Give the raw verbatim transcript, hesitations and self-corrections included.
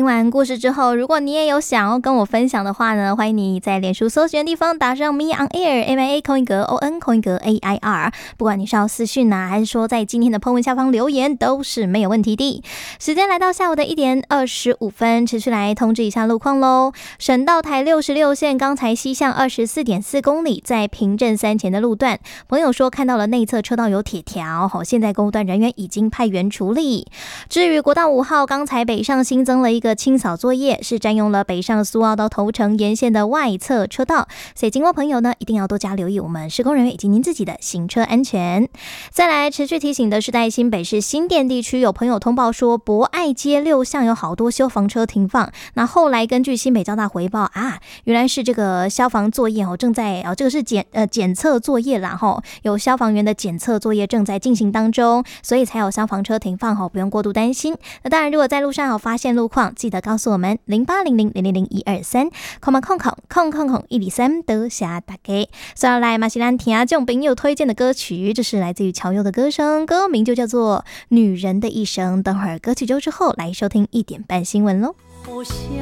完故事之后，如果你也有想要跟我分享的话呢，欢迎你在脸书搜寻的地方打上 Me on Air M I A 空一格 O N 空一格 A I R， 不管你是要私讯啊，还是说在今天的 po 文下方留言，都是没有问题的。时间来到下午的一点二十五分，持续来通知一下路况喽。省道台六十六线刚才西向二十四点四公里，在平镇三前的路段，朋友说看到了内侧车道有铁条，现在公路段人员已经派员处理。至于国道五号，刚才北上新增了一个清扫作业，是占用了北上苏澳到头城沿线的外侧车道，所以经过朋友呢，一定要多加留意我们施工人员以及您自己的行车安全。再来持续提醒的是，在新北市新店地区，有朋友通报说博爱街六巷有好多消防车停放，那后来根据新北交大回报啊，原来是这个消防作业哦正在哦这个是检呃检测作业啦吼，有消防员的检测作业正在进行当中，所以才有消防车停放吼，不用过度担心。那当然，如果在路上有发现路况，记得告诉我们零八零零零零零一二三，空嘛空空空空空一里三得下大家。所以来马西兰听这种朋友推荐的歌曲，这是来自于乔佑的歌声，歌名就叫做《女人的一生》。等会儿歌曲就之后来收听一点半新闻喽。